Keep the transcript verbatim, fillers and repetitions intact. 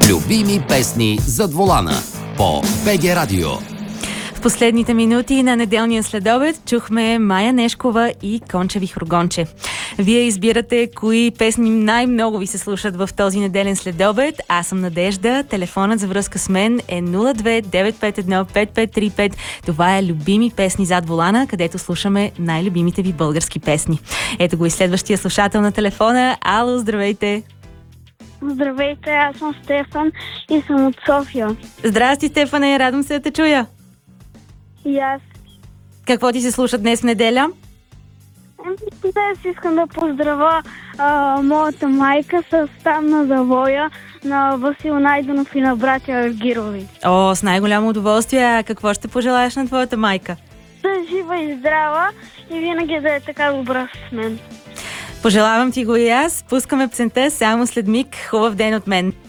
Любими песни зад волана по БГ Радио. В последните минути на неделния следобед чухме Мая Нешкова и Конче Вихрогонче. Вие избирате кои песни най-много ви се слушат в този неделен следобед. Аз съм Надежда. Телефонът за връзка с мен е нула две девет пет едно пет пет три пет. Това е Любими песни зад волана, където слушаме най-любимите ви български песни. Ето го и следващия слушател на телефона. Ало, здравейте! Здравейте, аз съм Стефан и съм от София. Здрасти, Стефане, радвам се да те чуя. И аз. Какво ти се слуша днес в неделя? Днес искам да поздравя а, моята майка с там на завоя на Васил Найденов и на братя Аргирови. О, с най-голямо удоволствие. А какво ще пожелаеш на твоята майка? Да е жива и здрава и винаги да е така добра с мен. Пожелавам ти го и аз. Пускаме песента само след миг. Хубав ден от мен.